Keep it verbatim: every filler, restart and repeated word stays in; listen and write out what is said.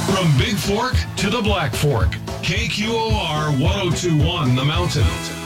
From Big Fork to the Black Fork, K Q O R ten twenty-one The Mountain.